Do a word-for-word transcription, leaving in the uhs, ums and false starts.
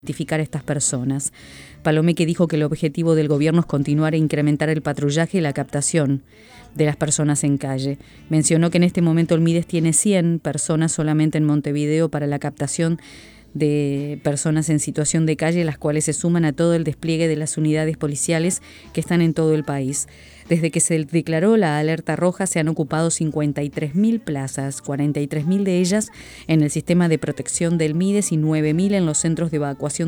identificar a estas personas. Palomeque dijo que el objetivo del gobierno es continuar e incrementar el patrullaje y la captación de las personas en calle. Mencionó que en este momento el MIDES tiene cien personas solamente en Montevideo para la captación de personas en situación de calle, las cuales se suman a todo el despliegue de las unidades policiales que están en todo el país. Desde que se declaró la alerta roja se han ocupado cincuenta y tres mil plazas, cuarenta y tres mil de ellas en el sistema de protección del MIDES y nueve mil en los centros de evacuación